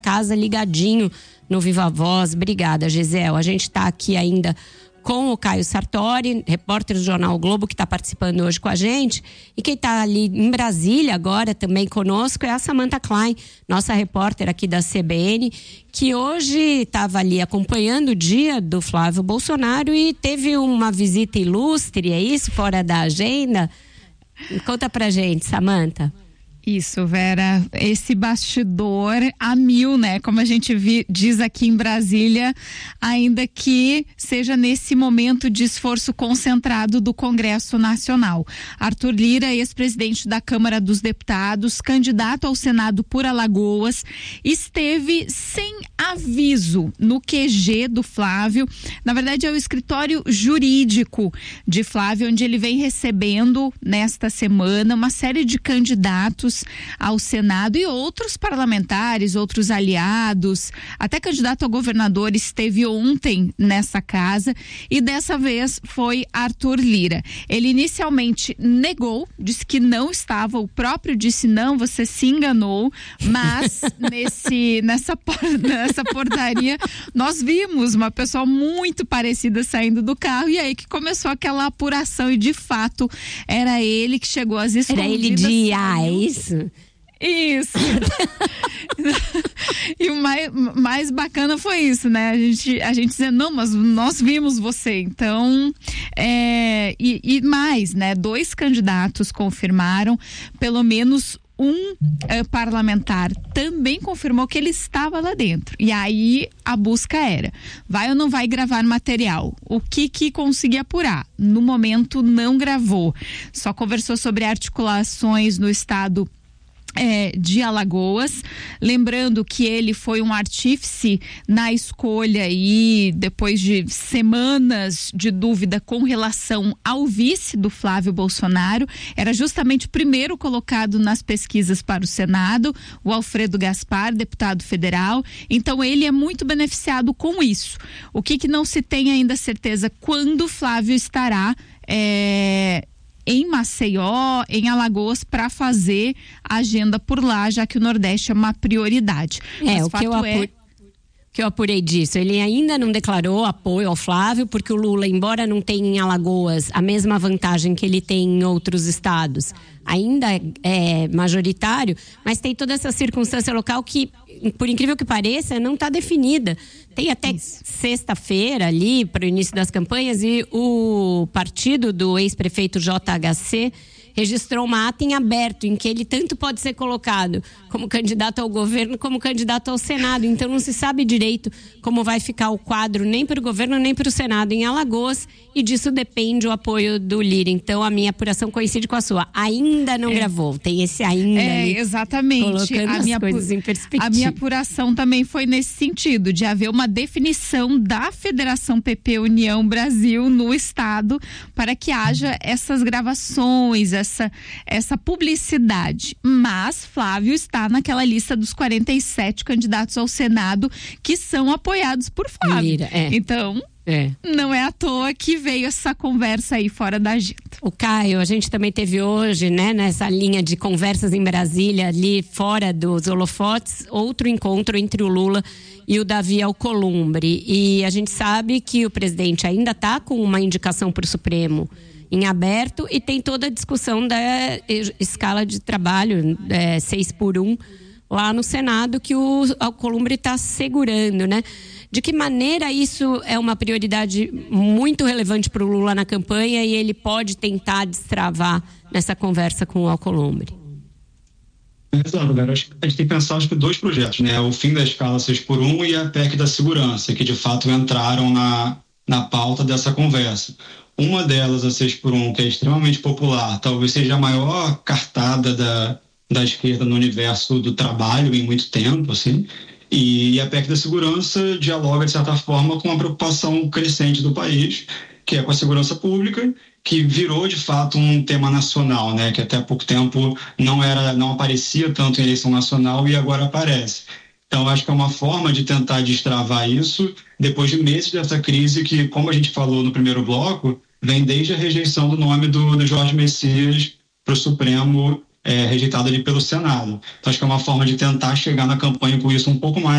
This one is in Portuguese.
casa ligadinho no Viva Voz. Obrigada, Gisele. A gente está aqui ainda com o Caio Sartori, repórter do Jornal o Globo, que está participando hoje com a gente. E quem está ali em Brasília agora também conosco é a Samantha Klein, nossa repórter aqui da CBN, que hoje estava ali acompanhando o dia do Flávio Bolsonaro e teve uma visita ilustre, é isso? Fora da agenda? Conta pra gente, Samantha. Isso, Vera, esse bastidor a mil, né? Como a gente diz aqui em Brasília, ainda que seja nesse momento de esforço concentrado do Congresso Nacional. Arthur Lira, ex-presidente da Câmara dos Deputados, candidato ao Senado por Alagoas, esteve sem aviso no QG do Flávio. Na verdade, é o escritório jurídico de Flávio, onde ele vem recebendo nesta semana uma série de candidatos ao Senado e outros parlamentares, outros aliados, até candidato a governador esteve ontem nessa casa e dessa vez foi Arthur Lira. Ele inicialmente negou, disse que não estava, o próprio disse não, você se enganou, mas nessa portaria nós vimos uma pessoa muito parecida saindo do carro e aí que começou aquela apuração e de fato era ele que chegou às escondidas. Era ele de é isso? Isso. E o mais bacana foi isso, né? A gente dizendo, não, mas nós vimos você. Então, e mais, né? 2 candidatos confirmaram, pelo menos um parlamentar também confirmou que ele estava lá dentro. E aí a busca era, vai ou não vai gravar material? O que conseguia apurar? No momento não gravou. Só conversou sobre articulações no estado de Alagoas, lembrando que ele foi um artífice na escolha e depois de semanas de dúvida com relação ao vice do Flávio Bolsonaro, era justamente o primeiro colocado nas pesquisas para o Senado, o Alfredo Gaspar, deputado federal, então ele é muito beneficiado com isso. O que não se tem ainda certeza quando o Flávio estará em Maceió, em Alagoas, para fazer a agenda por lá, já que o Nordeste é uma prioridade. Mas o que eu apurei disso, ele ainda não declarou apoio ao Flávio, porque o Lula, embora não tenha em Alagoas a mesma vantagem que ele tem em outros estados, ainda é majoritário, mas tem toda essa circunstância local que, por incrível que pareça, não está definida. Tem até sexta-feira ali para o início das campanhas e o partido do ex-prefeito JHC registrou uma ata em aberto em que ele tanto pode ser colocado como candidato ao governo como candidato ao Senado. Então não se sabe direito como vai ficar o quadro nem para o governo nem para o Senado em Alagoas e disso depende o apoio do Lira. Então a minha apuração coincide com a sua. Ainda não gravou, tem esse ainda ali, exatamente. Colocando as coisas em perspectiva. A minha apuração também foi nesse sentido, de haver uma definição da Federação PP União Brasil no estado para que haja essas gravações, essa publicidade. Mas Flávio está naquela lista dos 47 candidatos ao Senado que são apoiados por Flávio. Lira, Então, não é à toa que veio essa conversa aí fora da agenda. O Caio, a gente também teve hoje, né, nessa linha de conversas em Brasília, ali fora dos holofotes, outro encontro entre o Lula e o Davi Alcolumbre. E a gente sabe que o presidente ainda está com uma indicação para o Supremo em aberto e tem toda a discussão da escala de trabalho 6x1 lá no Senado que o Alcolumbre está segurando, né? De que maneira isso é uma prioridade muito relevante para o Lula na campanha e ele pode tentar destravar nessa conversa com o Alcolumbre? Exato, Vera. A gente tem que pensar, acho que 2 projetos, né? O fim da escala 6x1 e a PEC da segurança, que de fato entraram na pauta dessa conversa. Uma delas, a 6x1, que é extremamente popular, talvez seja a maior cartada da esquerda no universo do trabalho em muito tempo, assim. E a PEC da segurança dialoga, de certa forma, com a preocupação crescente do país, que é com a segurança pública, que virou, de fato, um tema nacional, né? Que até há pouco tempo não aparecia tanto em eleição nacional e agora aparece. Então, acho que é uma forma de tentar destravar isso depois de meses dessa crise que, como a gente falou no primeiro bloco, vem desde a rejeição do nome do Jorge Messias para o Supremo, rejeitado ali pelo Senado. Então, acho que é uma forma de tentar chegar na campanha com isso um pouco mais